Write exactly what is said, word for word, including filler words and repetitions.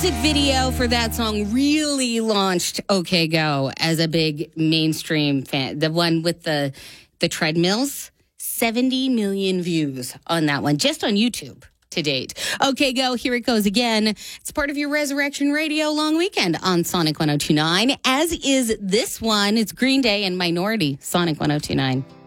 Music video for that song really launched OK Go as a big mainstream fan. The one with the the treadmills, seventy million views on that one, just on YouTube to date. OK Go, here it goes again. It's part of your Resurrection Radio long weekend on Sonic one oh two point nine, as is this one. It's Green Day and Minority, Sonic one oh two point nine.